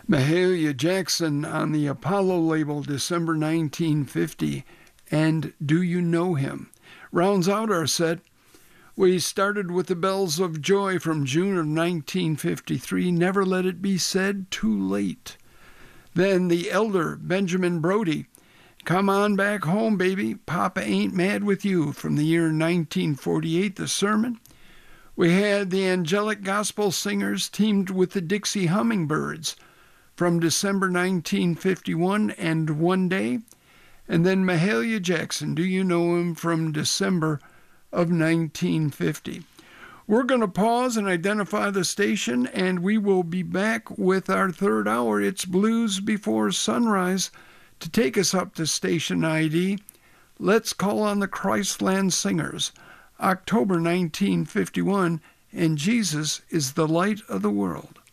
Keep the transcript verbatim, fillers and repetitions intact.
Mahalia Jackson on the Apollo label, December nineteen fifty, and Do You Know Him? Rounds out our set. We started with the Bells of Joy from June of nineteen fifty-three, Never Let It Be Said Too Late. Then the elder Benjamin Brody, Come On Back Home, Baby, Papa Ain't Mad With You, from the year nineteen forty-eight, the sermon. We had the Angelic Gospel Singers teamed with the Dixie Hummingbirds from December nineteen fifty-one, and One Day. And then Mahalia Jackson, Do You Know Him, from December of nineteen fifty. We're going to pause and identify the station, and we will be back with our third hour. It's Blues Before Sunrise. To take us up to station I D, let's call on the Christland Singers, October nineteen fifty-one, and Jesus is the Light of the World.